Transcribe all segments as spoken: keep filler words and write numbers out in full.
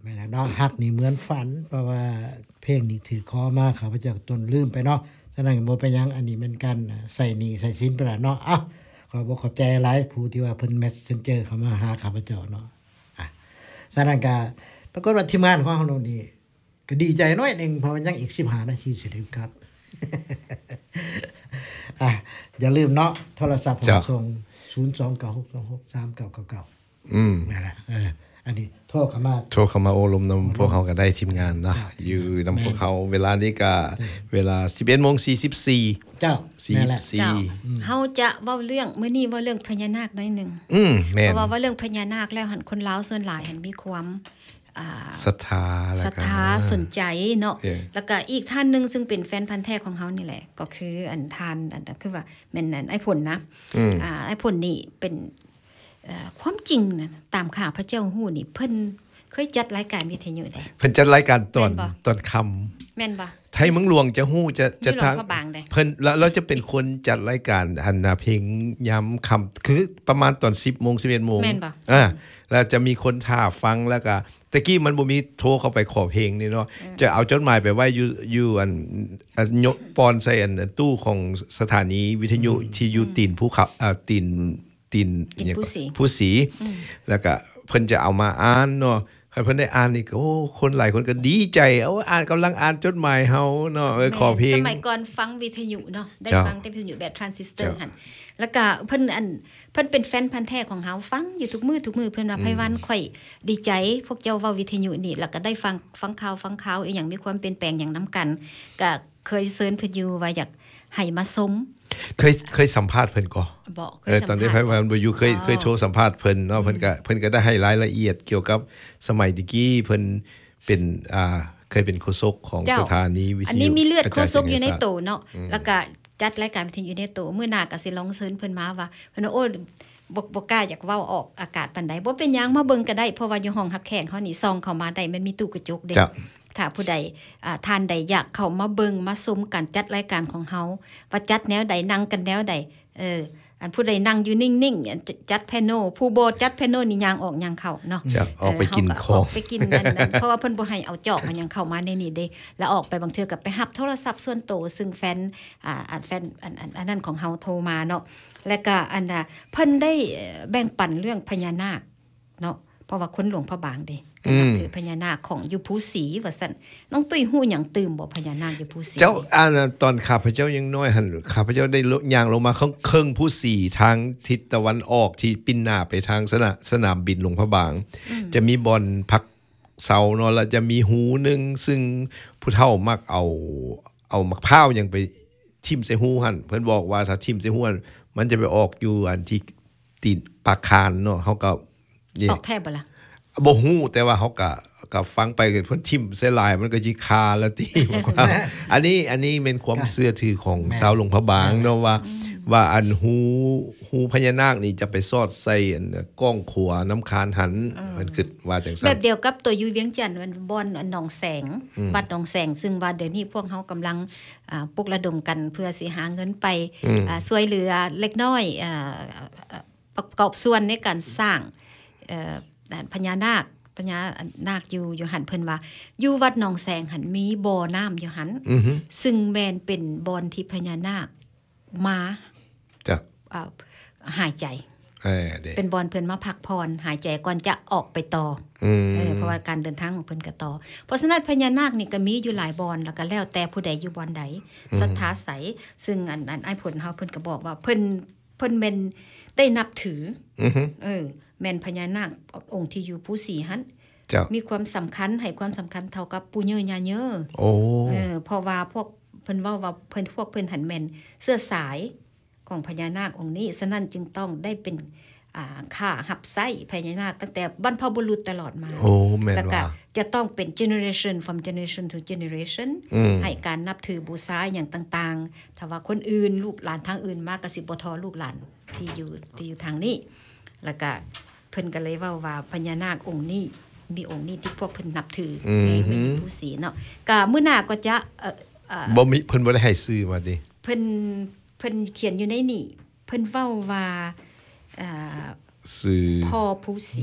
แม่นเนาะฮักนี่เหมือนฝันเพราะว่าเพลงนี้ถือคอมาข้าพเจ้าต้นลืมไปเนาะฉะนั้นบ่เป็นหยังอันนี้มันกันใส่หนี้ใส่สินไปล่ะเนาะอ้าวขอบอกขอบใจหลายผู้ที่ว่าเพิ่น Messenger เข้ามาหาข้าพเจ้าเนาะอ่ะฉะนั้นก็ปรากฏว่าทีมงานของเฮานี่ก็ดีใจน้อยนึงเพราะว่ายังอีกสิบห้านาทีสิได้ครับ อ่ะอย่าลืมเนาะโทรศัพท์ของส่งศูนย์ สอง เก้า หก สอง หก สาม เก้า เก้า เก้าอืมนั่นแหละเอออันนี้โทรเข้ามาโทรเข้ามาโอลมนำพวกเฮาก็ได้ทีมงานเนาะอยู่นำพวกเฮาเวลานี้ก็เวลา สิบเอ็ดโมงสี่สิบสี่เจ้านั่นแหละเจ้าเฮาจะเว้าเรื่องมื้อนี้เว้าเรื่องพญานาคหน่อยนึงอืมแม่นเพราะว่าเว้าเรื่องพญานาคแล้วหั่นคนลาวส่วนหลายหั่นมีความอ่าศรัทธาแล้วก็ศรัทธาสนใจเนาะแล้วก็อีกท่านนึงซึ่งเป็นแฟนพันธุ์แท้ของเฮานี่แหละก็คืออันทานอันคือว่าแม่นนั่นไอ้ผลนะอ่าไอ้ผลนี่เป็นเอ่อความจริงนะตามข่าวพระเจ้าฮู้นี่เพิ่นเคยจัดรายการวิทยุได้เพิ่นจัดรายการตอนตอนค่ำแม่นบ่ไทยเมืองหลวงจะฮู้จะจะทางเพิ่นแล้วเราจะเป็นคนจัดรายการหันหน้าเพลงยามค่ำคือประมาณตอน สิบโมง สิบเอ็ดโมงแม่นบ่อ่าแล้วจะมีคนท่าฟังแล้วก็ตะกี้มันบ่มีโทรเข้าไปขอเพลงนี่เนาะจะเอาจดหมายไปไว้อยู่อยู่อันยกปอนใส่อันตู้ของสถานีวิทยุที่อยู่ตีนภูเขาอ่าตีนตีนผู้สีแล้วก็เพิ่นจะเอามาอ่านเนาะให้เพิ่นได้อ่านนี่ก็โอ้คนหลายคนก็ดีใจเอาอ่านกำลังอ่านจดหมายเฮาเนาะขอเพลงสมัยก่อนฟังวิทยุเนาะได้ฟังแต่วิทยุแบบทรานซิสเตอร์หั่นแล้วก็เพิ่นอันเพิ่นเป็นแฟนพันธุ์แท้ของเฮาฟังอยู่ทุกมื้อทุกมื้อเพิ่นว่าไผวันข่อยดีใจพวกเจ้าเว้าวิทยุนี่แล้วก็ได้ฟังฟังข่าวฟังข่าวอีหยังมีความเปลี่ยนแปลงหยังนํากันก็เคยเชิญเพิ่นอยู่ว่าอยากให้มาชมเคยเคยสัมภาษณ์เพิ่นก่อบ่เคยสัมภาษณ์ตอนที่ไผวันบ่อยู่เคยเคยโทรสัมภาษณ์เพิ่นเนาะเพิ่นก็เพิ่นก็ได้ให้รายละเอียดเกี่ยวกับสมัยตะกี้เพิ่นเป็นอ่าเคยเป็นโฆษกของสถานีวิทยุอันนี้มีเลือดโฆษกอยู่ในโตเนาะแล้วก็จัดรายการวิทยุอยู่ในโตมื้อหน้าก็สิลองเชิญเพิ่นมาว่าเพิ่นโอ้บ่บ่กล้าอยากเว้าออกอากาศปานใดบ่เป็นหยังมาเบิ่งก็ได้เพราะว่าอยู่ห้องรับแขกเฮานี่ซองเข้ามาได้มันมีตู้กระจกเด้ถ้าผู้ใดอ่าท่านใดอยากเข้ามาเบิ่งมาชมการจัดรายการของเฮาว่าจัดแนวใดนั่งกันแนวใดเอออันผู้ใดนั่งอยู่นิ่งๆจัดแพโนผู้บ่จัดแพโนนี่ย่างออกย่างเข้าเนาะจะออกไปกินของไปกินนั่นๆเพราะว่าเพิ่นบ่ให้เอาจอกมันยังเข้ามาในนี่เด้แล้วออกไปบางเทื่อก็ไปรับโทรศัพท์ส่วนตัวซึ่งแฟนอ่าอันแฟนอันอันนั้นของเฮาโทรมาเนาะแล้วก็อันน่ะเพิ่นได้แบ่งปันเรื่องพญานาคเนาะเพราะว่าคนหลวงพระบางเด้ก็นับถือพญานาคของอยู่ภูสีว่าซั่นน้องตุ้ยฮู้หยังตื่มบ่พญานาคอยู่ภูสีเจ้าอ่าตอนข้าพเจ้ายังน้อยหั่นข้าพเจ้าได้ย่างลงมาเครื่องภูสีทางทิศตะวันออกที่ปิ้นหน้าไปทางสนามสนามบินหลวงพระบางจะมีบ่อนพักเสาเนาะแล้วจะมีหูนึงซึ่งผู้เฒ่ามักเอาเอามะพร้าวยังไปทิ่มใส่หูหั่นเพิ่นบอกว่าถ้าทิ่มใส่หูมันจะไปออกอยู่อันที่ตีนปากคานเนาะเฮาก็ออกแท้บ่ล่ะบ่ฮู้แต่ว่าเฮาก็ก็ฟังไปเพิ่นทิ่มใส่ลายมันก็สิคาแล้วติว่าอันนี้อันนี้เป็นความเชื่อถือของชาวหลวงพระบางเนาะว่าว่าอันหูหูพญานาคนี่จะไปสอดใส่อันก้องขัวน้ำคานหันมันคิดว่าจังซั่นแบบเดียวกับตัวอยู่เวียงจันทน์มันบ่อนหนองแสงวัดหนองแสงซึ่งว่าเดี๋ยวนี้พวกเฮากำลังอ่าปลุกระดมกันเพื่อสิหาเงินไปอ่าช่วยเหลือเล็กน้อยอ่าประกอบส่วนในการสร้างเอ่อพญานาคพญานาคอยู่อยู่หั่นเพิ่นว่าอยู่วัดหนองแสงหั่นมีบ่อน้ำอยู่หั่นซึ่งแม่นเป็นบ่อนที่พญานาคมาจ้ะอ่าหายใจเออเป็นบ่อนเพิ่นมาพักพรหายใจก่อนจะออกไปต่อเออเพราะว่าการเดินทางของเพิ่นก็ต่อเพราะฉะนั้นพญานาคนี่ก็มีอยู่หลายบ่อนแล้วก็แล้วแต่ผู้ใดอยู่บ่อนใดศรัทธาไสซึ่งอันอันอ้ายผลเฮาเพิ่นก็บอกว่าเพิ่นเพิ่นแม่นได้นับถืออือเออแม่นพญานาคองค์ที่อยู่ภูสีหั่นมีความสำคัญให้ความสำคัญเท่ากับปู่เยอะย่าเยอะโอ้เออเพราะว่าพวกเพิ่นเว้าว่าเพิ่นพวกเพิ่นหันแม่นเสื้อสายของพญานาคองค์นี้ฉะนั้นจึงต้องได้เป็นอ่าค่ารับไส้พญานาคตั้งแต่บรรพบุรุษตลอดมาโอ้แม่นว่าแล้วก็จะต้องเป็น generation from generation to generation ให้การนับถือบูชาอย่างต่างๆถ้าว่าคนอื่นลูกหลานทางอื่นมาก็สิบ่ทอลูกหลานที่อยู่ที่อยู่ทางนี้แล้วก็เพิ่นก็เลยเว้าว่าพญานาคองค์นี้มีองค์นี้ที่พวกเพิ่นนับถือเป็นผู้ศรีเนาะก็มื้อหน้าก็จะเอ่อบ่มีเพิ่นบ่ได้ให้ชื่อว่าติเพิ่นเพิ่นเขียนอยู่ในนี่เพิ่นเว้าว่าอ่าชื่อพ่อผู้ศรีพ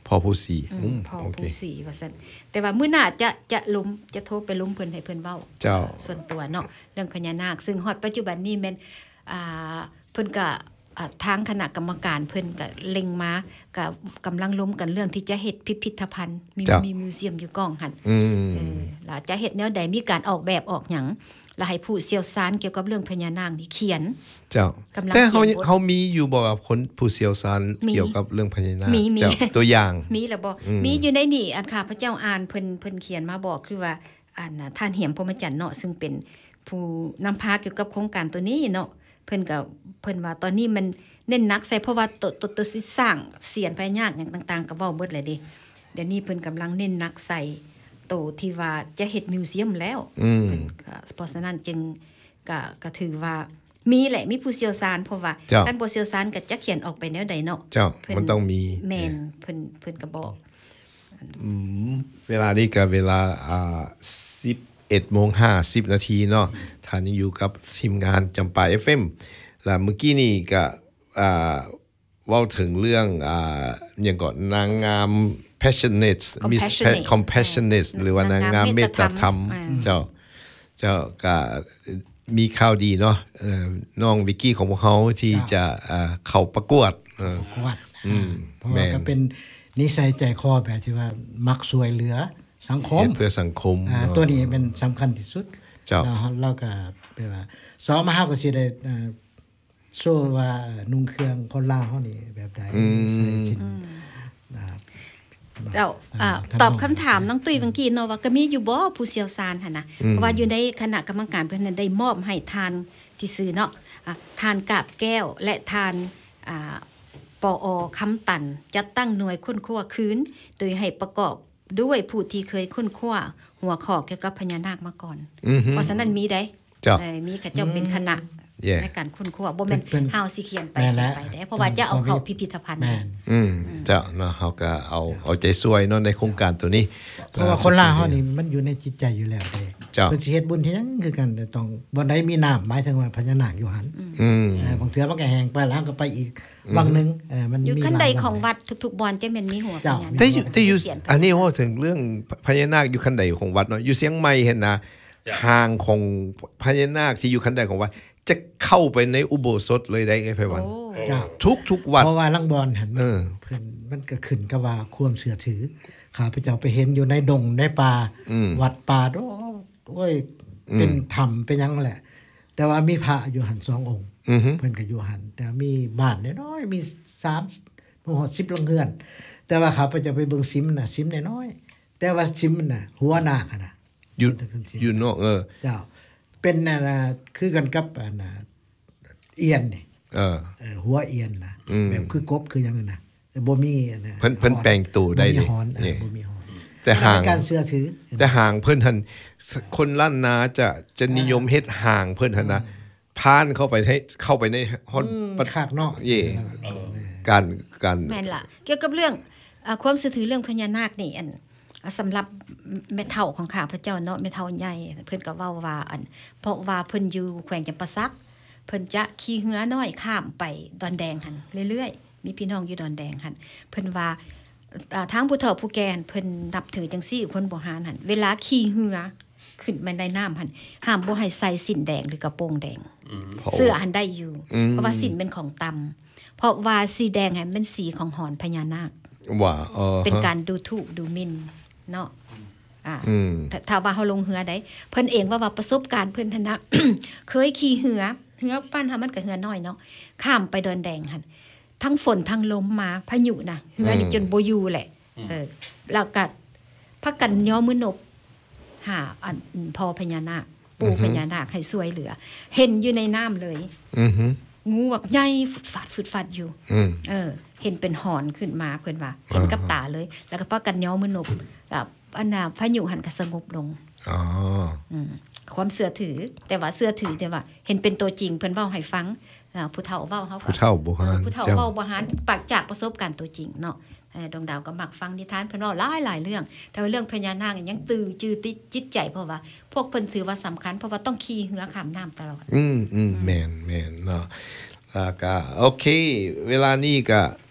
พอผู้สีอืมพอผู้สีว่าซั่นแต่ว่ามื้อหน้าจะจะลุมจะโทรไปลุมเพิ่นให้เพิ่นเว้าเจ้าส่วนตัวเนาะเรื่องพญานาคซึ่งฮอดปัจจุบันนี้แม่นอ่าเพิ่นก็อ่าทางคณะกรรมการเพิ่นก็เล็งมาก็กำลังล้มกันเรื่องที่จะเฮ็ดพิพิธภัณฑ์มีมีมิวเซียมอยู่ก้องหั่นอืมเออแล้วจะเฮ็ดแนวใดมีการออกแบบออกหยังแล้วให้ผู้เชี่ยวชาญเกี่ยวกับเรื่องพญานาคนี่เขียนเจ้ากำลังแต่เฮาเขียนบทเฮามีอยู่บ่ว่าคนผู้เชี่ยวชาญมีเกี่ยวกับเรื่องพญานาคมีมีเจ้าตัวอย่างมีแล้วบ่มีอยู่ในนี่อันข้าพเจ้าอ่านเพิ่นเพิ่นเขียนมาบอกคือว่าอันน่ะท่านเหียมพรหมจันทร์เนาะซึ่งเป็นผู้นำพาเกี่ยวกับโครงการตัวนี้เนาะเพิ่นก็เพิ่นว่าตอนนี้มันเน้นหนักใส่เพราะว่าตัวตัวตัวสิสร้างเสียนพญานาคหยังต่างๆก็เว้าเบิดเลยเด้เดี๋ยวนี้เพิ่นกำลังเน้นหนักใส่โตที่ว่าจะเฮ็ดมิวเซียมแล้วอืมเพิ่นก็เพราะฉะนั้นจึงก็ก็ถือว่ามีแหละมีผู้เชี่ยวชาญเพราะว่าเจ้าการบ่เชี่ยวชาญก็จะเขียนออกไปแนวใดเนาะเจ้าเพิ่มันต้องมีแม่นเพิ่นเพิ่นก็บอกอืมเวลานี้ก็เวลาอ่า สิบเอ็ดโมงห้าสิบ นาทีเนาะท่านยังอยู่กับทีมงานจำปา เอฟ เอ็ม แล้วเมื่อกี้นี่ก็อ่าเว้าถึงเรื่องอ่าอย่างก่อนนางงาม passionate Miss Compassionate compassionate อ่าหรือว่านางงามเมตตาธรรมอ่าเจ้าเจ้าก็มีข่าวดีเนาะเอ่อน้องวิกกี้ของพวกเขาที่จะอ่าเข้าประกวดเออกวัดอืมเพราะแม่ว่าน ก็เป็นนิสัยใจคอแบบที่ว่ามักสวยเหลือสังคมเฮ็ดเพื่อสังคมอ่าเนาะตัวนี้เป็นสำคัญที่สุดเจ้าแล้วเราก็แปลว่าสองมาเฮาก็สิได้อ่าโชว์ว่านุ่งเครื่องคนลาวเฮานี่แบบใดใส่ชิ้นอ่าเจ้าอ่าทำนองตอบคำถามน้องตุ้ยเมื่อกี้เนาะว่าก็มีอยู่บ่ผู้เชี่ยวชาญหั่นน่ะเพราะว่าอยู่ในคณะกรรมการเพิ่นนั้นได้มอบให้ทานที่ซื้อเนาะอ่ะทานกาบแก้วและทานอ่าปอคำตันจัดตั้งหน่วยค้นคว้าคืน โดยให้ประกอบด้วยผู้ที่เคยค้นคว้าหัวข้อเกี่ยวกับพญานาคมาก่อนอือฮึเพราะฉะนั้นมีได้เจ้าเออมีกระเจ้าเป็นคณะแย่ในการค้นคว้าบ่แม่นเป็นเฮาสิเขียนไปแม่นเขียแล้นวไปได้เพราะว่าจะเอาเข้าพิพิธภัณฑ์แม่นอืมเจ้าเนาะเฮาก็เอาเอาใจช่วยเนาะในโครงการตัวนี้เพราะว่าคนลาวเฮานี่มันอยู่ในจิตใจอยู่แล้วเด้เจ้าเพิ่นสิเฮ็ดบุญเฮ็ดหยังคือกันแต่ต้องบ่ได้มีน้ำหมายถึงว่าพญานาคอยู่หันอืมเออบางเทื่อมันก็แห้งไปแล้วก็ไปอีกบางหนึงเออมันอยู่มีขั้นใดหลายของบางวัดทุกๆบอนจะแม่นมีหัวเจ้าพญานาคแต่อยู่แต่อยู่เขียนไปอันนี้ว่าถึงเรื่องพญานาคอยู่ขั้นใดของวัดเนาะอยู่เสียงใหม่เห็นนะห่างของพญานาคที่อยู่ขั้นใดของวัดจะเข้าไปในอุโบสถเลยได้ไงไพวันโอ้เจ้าทุกทุกวัดเพราะว่าลังบอลหันเออเพิ่นมันก็ขึ้นกับว่าความเชื่อถือข้าพเจ้าไปเห็นอยู่ในดงในป่าอืมวัดป่าโอ้โอ้ยเป็นถ้ำเป็นหยังแหละ แต่ว่ามีพระอยู่หันสององค์อือฮึเพิ่นก็อยู่หันแต่มีบ้านน้อยๆมีสามบ่ฮอดสิบหลังเรือน แต่ว่าข้าพเจ้าไปเบิ่งซิมน่ะซิมน้อยๆแต่ว่าซิมมันน่ะหัวนาคอะน่ะอยู่เป็นขึ้นซิมอยู่นอกเออเจ้า เป็นน่ะนะคือกันกับอันน่ะเอียนนี่เออเออหัวเอียนนะอืมแบบคือกบคือหยังนั่นนะแต่บ่มีอันนะเพิ่นเพิ่นแปลงตัวได้บ่ดิมีหอนเอนี่อบ่มีหอนแต่ห่างเป็นการเชื่อถือแต่ห่างเพิ่นทันคนล้านนาจะจะนิยมเฮ็ดห่างเพิ่นทันนะพานเข้าไปให้เข้าไปในฮอนอืมประขากนอกเย่การการแม่นล่ะ เกี่ยวกับเรื่องอ่าความสื่อถือเรื่องพญานาคนี่อันอ่าสำหรับแม่เฒ่าของข้าพเจ้าเนาะแม่เฒ่าใหญ่เพิ่นก็เว้าว่าอันเพราะว่าเพิ่นอยู่แขวงจำปาสักเพิ่นจะขี่เหือน้อยข้ามไปดอนแดงหั่นเรื่อยๆมีพี่น้องอยู่ดอนแดงหั่นเพิ่นว่าอ่าทางผู้เฒ่าผู้แก่หั่นเพิ่นนับถือจังซี่คนโบราณหั่นเวลาขี่เหือขึ้นไปในน้ำหั่นห้ามบ่ให้ใส่สิ้นแดงหรือกระโปรงแดง เสื้ออันได้อยู่อืมเพราะว่าสินเป็นของตำเพราะว่าสีแดงเป็นสีของหอนพญานาคว่าเออเป็นฮะการดูถูกดูหมิ่นเนาะอ่าอืมถ้าถ้าว่าเฮาลงเหือได้เพิ่นเองว่าว่าประสบการณ์เพิ่นหั่นนะ เคยขี่เหือเหือปั้นหามันก็เหือน้อยเนาะข้ามไปดอนแดงหั่นทั้งฝนทั้งลมมาพายุน่ะเหือนี่จนบ่อยู่แหละเออแล้วก็พักกันย่อมือนบหาอันพอพญานาคปูพญานาคให้สวยเหลือ เห็นอยู่ในน้ำเลยอือฮึงูแบบใหญ่ฝุดฟาดฝุดฟาดอยู่อืมเออ เห็นเป็นหอนขึ้นมาเพิ่นว่าเห็นกับตาเลย แล้วก็พากันย้อมือนบแบบอันน่ะพายุหันก็สงบลงอ๋ออืมความเสื่อถือ แต่ว่าเสื่อถือแต่ว่า เห็นเป็นตัวจริงเพิ่นเว้าให้ฟังอ่าผู้เฒ่าเว้าเฮาผู้เฒ่าโบราณผู้เฒ่าเจ้าเว้าบ่หานปากจากประสบการณ์ตัวจริงเนาะเออดวงดาวก็มักฟังนิทานเพิ่นเว้าหลายหลายเรื่อง แต่ว่าเรื่องพญานาคยังตื่นจือติดจิตใจเพราะว่า พวกเพิ่นถือว่าสำคัญเพราะว่าต้องขี่เหือข้ามน้ำตลอดอืมอืมแม่นแม่นเนาะแล้วก็โอเค เวลานี้ก็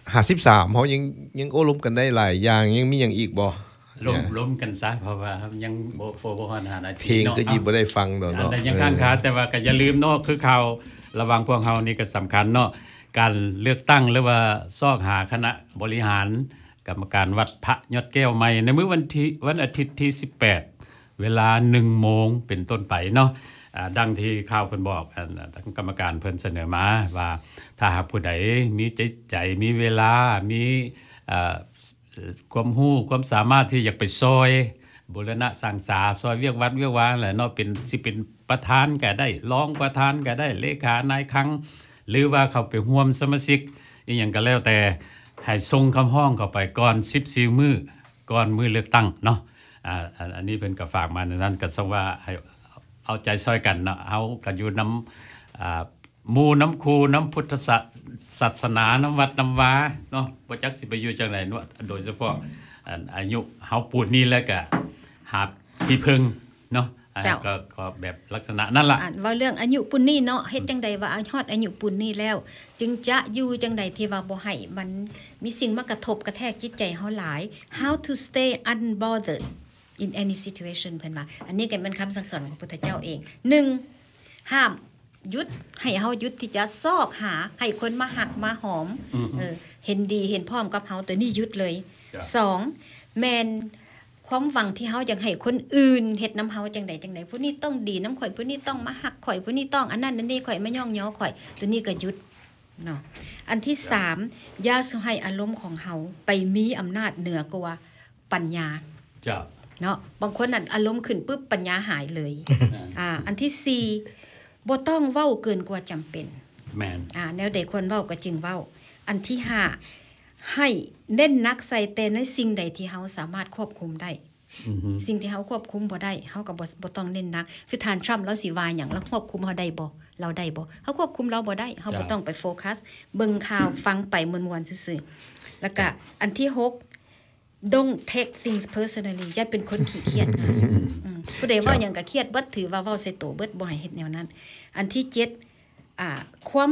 ห้าสิบสามเฮายังยังโอ้ล้มกันได้หลายอย่างยังมีหยังอีกบ่ล้มล้มกันซะเพราะว่ายังบ่บ่บ่ฮอดห้านาทีเพลงก็ยิบ่ได้ฟังดอกเนาะอันยังค้างคาแต่ว่าก็อย่าลืมเนาะคือข่าวระหว่างพวกเฮานี่ก็สำคัญเนาะการเลือกตั้งหรือว่าซอกหาคณะบริหารกรรมการวัดพระยอดแก้วใหม่ในมื้อวันที่วันอาทิตย์ที่สิบแปดเวลา หนึ่งโมงเป็นต้นไปเนาะอ่าดังที่ข่าวเพิ่นบอกอันทางกรรมการเพิ่นเสนอมาว่าถ้าหากผู้ใดมีใจใจมีเวลามีอ่าความรู้ความสามารถที่อยากไปซอยบูรณะสร้างสาซอยเวียกวัดเวียกวาแหละเนาะเป็นสิเป็นประธานก็ได้รองประธานก็ได้เลขานายครั้งหรือว่าเข้าไปร่วมสมาชิกอีหยังก็แล้วแต่ให้ส่งคำร้องเข้าไปก่อนสิบสี่มื้อก่อนมื้อเลือกตั้งเนาะอ่าอันนี้เพิ่นก็ฝากมาในนั้นก็สังว่าให้เอาใจซอยกันเนาะเฮาก็อยู่นำอ่าหมู่น้ำครูน้ำพุทธศาสนาน้ำวัดน้ำวาเนาะบ่จักสิไปอยู่จังได๋เนาะโดยเฉพาะอายุเฮาปูดนี้แล้วก็หาที่พึ่งเนาะก็ก็แบบลักษณะนั่นล่ะอ่านว่าเรื่องอายุปุ่นนี่เนาะเฮ็ดจังได๋ว่าฮอดอายุปุ่นนี่แล้วจึงจะอยู่จังได๋ที่ว่าบ่ให้มันมีสิ่งมากระทบกระแทกจิตใจเฮาหลาย how to stay unbothered in any situation เพิ่นว่าอันนี้ก็เป็นคำสั่งสอนของพระพุทธเจ้าเองหนึ่งห้ามหยุดให้เฮาหยุดที่จะซอกหาให้คนมาหักมาหอมเออเห็นดีเห็นพร้อมกับเฮาแต่นี่หยุดเลยสองแม่นความหวังที่เฮาอยากให้คนอื่นเฮ็ดนำเฮาจังได๋จังได๋ผู้นี้ต้องดีนำข่อยผู้นี้ต้องมาหักข่อยผู้นี้ต้องอันนั้นอันนี้ข่อยมาย่องย่อข่อยตัวนี้ก็หยุดเนาะอันที่สามอย่าให้อารมณ์ของเฮาไปมีอำนาจเหนือกว่าปัญญาจ้ะเนาะบางคนน่ะอารมณ์ขึ้นปึ๊บปัญญาหายเลยอ่าอันที่สี่บ่ต้องเว้าเกินกว่าจำเป็นแม่นอ่าแนวใดควรเว้าก็จึงเว้าอันที่ห้าให้เน้นนักใส่แต่ในสิ่งใดที่เฮาสามารถควบคุมได้สิ่งที่เฮาควบคุมบ่ได้เฮาก็บ่บ่ต้องเน้นนักคือท่านทรัมป์แล้วสิว่าหยังแล้วควบคุมเฮาได้บ่เราได้บ่เฮาควบคุมเราบ่ได้เฮาบ่ต้องไปโฟกัสเบิ่งข่าวฟังไปม่วนๆซื่อๆแล้วก็อันที่หก don't take things personally อย่าเป็นคนขี้เครียดนะผู้ใดว่าหยังก็เครียดเบิดถือว่าเว้าใส่โตเบิดบ่ให้เฮ็ดแนวนั้นอันที่เจ็ดอ่าความ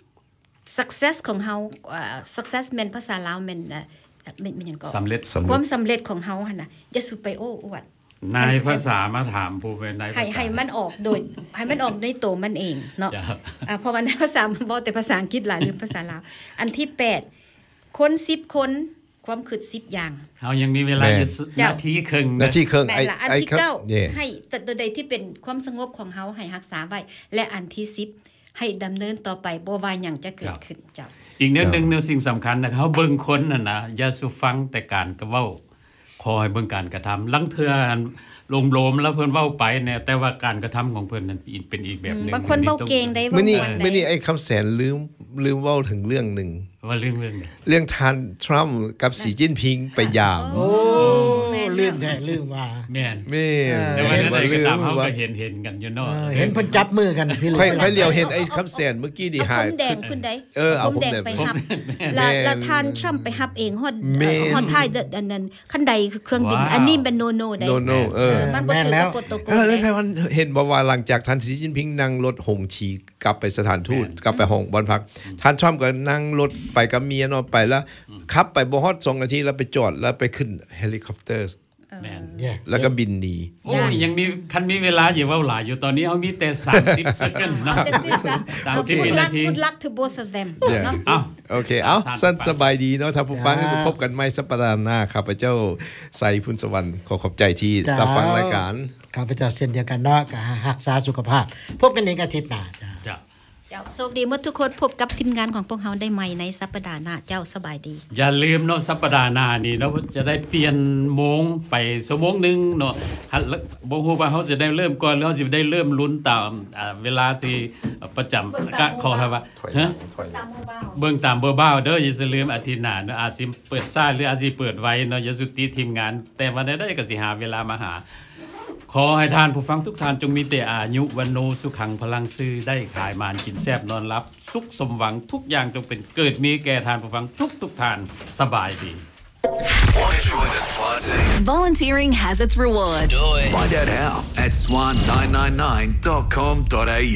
success ของเฮาอ่า success แม่นภาษาลาวแม่นอ่าแม่นหยังก็สำเร็จความสำเร็จของเฮาหั่นน่ะอย่าสุไปโอ้อวดในภาษามาถามผู้เป็นในภาษาให้ให้มันออกโดยให้มันออกในโตมันเองเนาะอ่าเพราะว่าในภาษาเว้าแต่ภาษาอังกฤษหลายลืมภาษาลาวอันที่แปดคนสิบคนความคิดสิบอย่างเฮายังมีเวลาอยู่นาทีครึ่งนาทีครึ่งไอ้อันที่เก้าให้ตัวใดที่เป็นความสงบของเฮาให้รักษาไว้และอันที่สิบให้ดำเนินต่อไปบ่ว่าหยังจะเกิดขึ้นเจ้าอีกแนวนึงแนวสิ่งสำคัญนะเฮาเบิ่งคนน่ะนะอย่าสุฟังแต่การก็เว้าขอให้เบิ่งการกระทำลังเทื่อโลมๆแล้วเพิ่นเว้าไปเนี่ยแต่ว่าการกระทำของเพิ่นนั้นเป็นอีกแบบนึงบางคนเว้าเก่งได้เว้ามื้อนี้มื้อนี้ไอ้คำแสนลืมลืมเว้าถึงเรื่องนึงว่าเรื่องเรื่องเรื่องท่านทรัมป์กับสีจิ้นผิงไปยามโอ้ลืมแท้ลืมว่าแม่นแม่นแต่ว่าในก็ตามเฮาก็เห็นๆกันอยู่เนาะเห็นเพิ่นจับมือกันพี่ค่อยๆเลี้ยวเห็นไอ้คำแสนเมื่อกี้นี่หายผมแดงคุณใดเออเอาผมแดงไปรับแล้วท่านทรัมป์ไปรับเองฮอดฮอดท้ายอันนั้นคันใดเครื่องบินอันนี้เป็นโนโนได้โนโนเออมันบ่ถูกโปรโตคอลแล้วแม่มันเห็นบอกว่าหลังจากท่านสีจิ้นผิงนั่งรถหงฉีกลับไปสถานทูตกลับไปห้องบ้านพักท่านทรัมป์ก็นั่งรถไปกับเมียเนาะไปแล้วขับไปบ่ฮอดสองนาทีแล้วไปจอดแล้วไปขึ้นเฮลิคอปเตอร์แม่นแล้วก็บินหนีโอ้ยยังมีคันมีเวลาอยู่เว้าหลายอยู่ตอนนี้เอามีแต่สามสิบ seconds เนาะสามสิบวินาที Good luck to both of them เนาะอ้าวโอเคเอ้าสั้นสบายดีเนาะถ้าผู้ฟังพบกันใหม่สัปดาห์หน้าครับพระเจ้าไสพุนสวรรค์ขอขอบใจที่รับฟังรายการข้าพเจ้าเช่นเดียวกันเนาะก็รักษาสุขภาพพบกันอีกอาทิตย์หน้าจ้ะเจ้าโชคดีหมดทุกคนพบกับทีมงานของพวกเฮาได้ใหม่ในสัปดาห์หน้าเจ้าสบายดีอย่าลืมเนาะสัปดาห์หน้านี่เนาะจะได้เปลี่ยนโมงไปชั่วโมงนึงเนาะบ่ฮู้ว่าเฮาจะได้เริ่มก่อนหรือเฮาสิได้เริ่มลุ้นตามเวลาที่ประจำก็ขอให้ว่าฮะเบิ่งตามเบอร์บ้าเด้ออย่าลืมอาทิตย์หน้าเนาะอาจสิเปิดซ่าหรืออาจสิเปิดไว้เนาะอย่าสุติทีมงานแต่ว่าได้ก็สิหาเวลามาหาขอให้ท่านผู้ฟังทุกท่านจงมีแต่อายุวันโนสุขังพลังซื้อได้ขายมานกินแซ่บนอนรับสุขสมหวังทุกอย่างจงเป็นเกิดมีแก่ท่านผู้ฟังทุกทุกท่านสบายดี Volunteering has its rewards. Find out how at swan nine nine nine dot com dot a u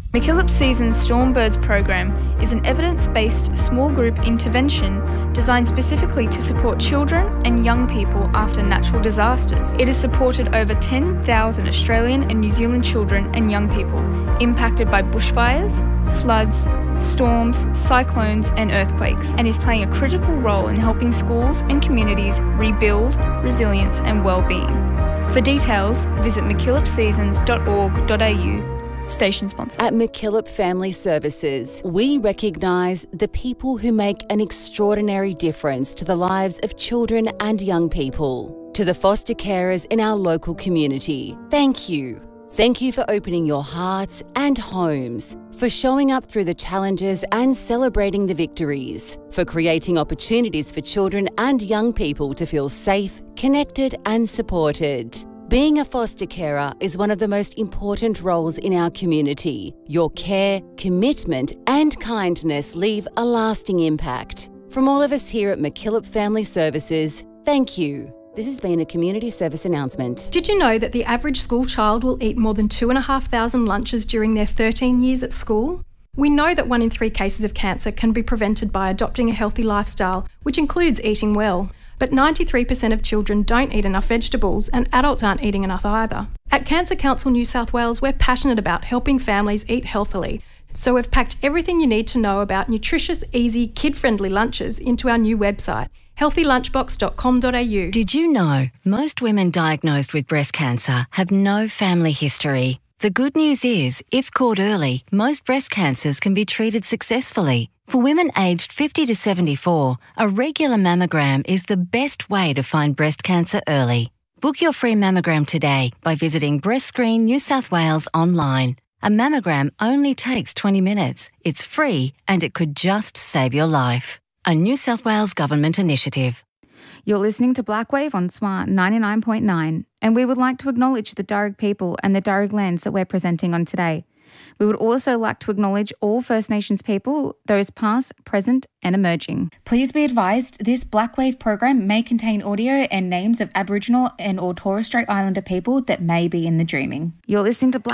MacKillop Seasons Stormbirds program is an evidence-based small group intervention designed specifically to support children and young people after natural disasters. It has supported over ten thousand Australian and New Zealand children and young people impacted by bushfires, floods, storms, cyclones and earthquakes, and is playing a critical role in helping schools and communities rebuild resilience and well-being. For details, visit mackillop seasons dot org dot a u. Station sponsor. At MacKillop Family Services, we recognise the people who make an extraordinary difference to the lives of children and young people. To the foster carers in our local community, thank you. Thank you for opening your hearts and homes, for showing up through the challenges and celebrating the victories, for creating opportunities for children and young people to feel safe, connected and supported. Being a foster carer is one of the most important roles in our community. Your care, commitment and kindness leave a lasting impact. From all of us here at MacKillop Family Services, thank you. This has been a community service announcement. Did you know that the average school child will eat more than two and a half thousand lunches during their thirteen years at school? We know that one in three cases of cancer can be prevented by adopting a healthy lifestyle, which includes eating well. But ninety-three percent of children don't eat enough vegetables and adults aren't eating enough either. At Cancer Council New South Wales, we're passionate about helping families eat healthily. So we've packed everything you need to know about nutritious, easy, kid-friendly lunches into our new website, healthy lunchbox dot com dot a u. Did you know most women diagnosed with breast cancer have no family history? The good news is, if caught early, most breast cancers can be treated successfully. For women aged fifty to seventy-four, a regular mammogram is the best way to find breast cancer early. Book your free mammogram today by visiting Breast Screen New South Wales online. A mammogram only takes twenty minutes. It's free and it could just save your life. A New South Wales Government initiative. You're listening to Blackwave on SWAR ninety-nine point nine, and we would like to acknowledge the Darug people and the Darug lands that we're presenting on today. We would also like to acknowledge all First Nations people, those past, present and emerging. Please be advised this Blackwave program may contain audio and names of Aboriginal and or Torres Strait Islander people that may be in the dreaming. You're listening to Black